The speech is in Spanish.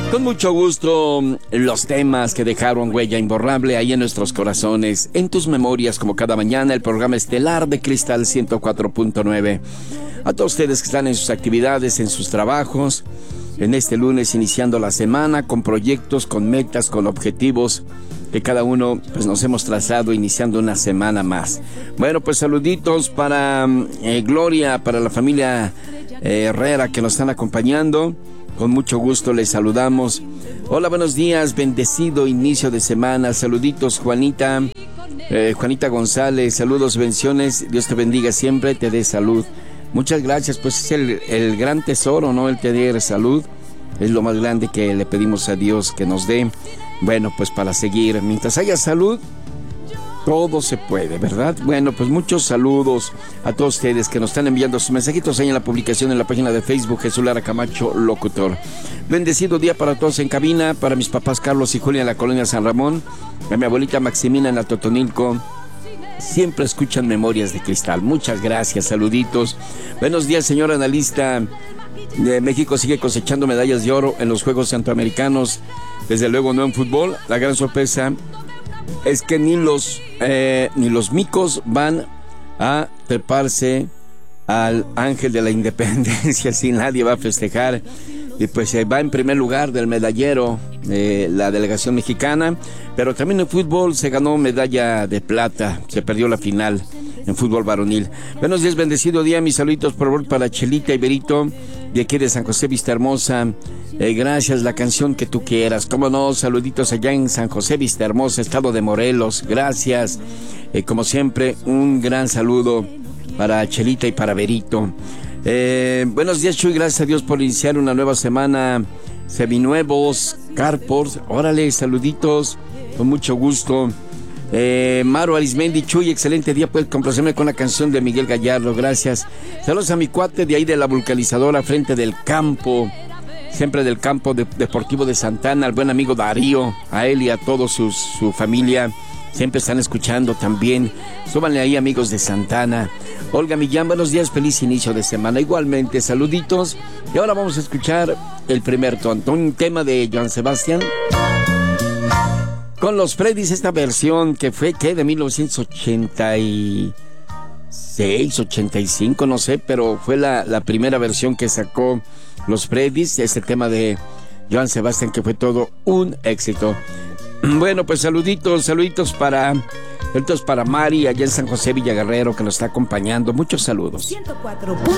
Con mucho gusto, los temas que dejaron huella imborrable ahí en nuestros corazones, en tus memorias, como cada mañana, el programa estelar de Cristal 104.9. A todos ustedes que están en sus actividades, en sus trabajos, en este lunes iniciando la semana, con proyectos, con metas, con objetivos, que cada uno pues nos hemos trazado iniciando una semana más. Bueno, pues saluditos para Gloria, para la familia Herrera que nos están acompañando. Con mucho gusto les saludamos. Hola, buenos días, bendecido inicio de semana. Saluditos, Juanita, Juanita González, saludos, bendiciones. Dios te bendiga siempre, te dé salud. Muchas gracias, pues es el gran tesoro, ¿no? El tener salud es lo más grande que le pedimos a Dios que nos dé. Bueno, pues para seguir, mientras haya salud, todo se puede, ¿verdad? Bueno, pues muchos saludos a todos ustedes que nos están enviando sus mensajitos ahí en la publicación en la página de Facebook, Jesús Lara Camacho, locutor. Bendecido día para todos en cabina, para mis papás Carlos y Julia en la colonia San Ramón, a mi abuelita Maximina en la Totonilco. Siempre escuchan Memorias de Cristal. Muchas gracias, saluditos. Buenos días, señor analista. México sigue cosechando medallas de oro en los Juegos Centroamericanos. Desde luego no en fútbol. La gran sorpresa es que ni los micos van a treparse al Ángel de la Independencia, si nadie va a festejar. Y pues va en primer lugar del medallero la delegación mexicana, pero también en fútbol se ganó medalla de plata, se perdió la final en fútbol varonil. Buenos días, bendecido día, mis saluditos por favor para Chelita y Berito de aquí de San José Vista Hermosa. Gracias, la canción que tú quieras. Cómo no, saluditos allá en San José Vista Hermosa, estado de Morelos. Gracias. Como siempre, un gran saludo para Chelita y para Berito. Buenos días, Chuy, gracias a Dios por iniciar una nueva semana. Seminuevos, Carport, órale, saluditos, con mucho gusto. Maro Arismendi, Chuy, excelente día, puedes complacerme con la canción de Miguel Gallardo, gracias. Saludos a mi cuate de ahí de la vulcanizadora frente del campo, siempre del campo deportivo de Santana, al buen amigo Darío, a él y a toda su familia, siempre están escuchando también. Súbanle ahí, amigos de Santana. Olga Millán, buenos días, feliz inicio de semana. Igualmente, saluditos. Y ahora vamos a escuchar el primer tonto, un tema de Joan Sebastián con los Freddys, esta versión que fue, ¿qué? De 1986, 85, no sé, pero fue la primera versión que sacó los Freddys, este tema de Joan Sebastián, que fue todo un éxito. Bueno, pues saluditos para Mari allá en San José Villaguerrero, que nos está acompañando. Muchos saludos. 104.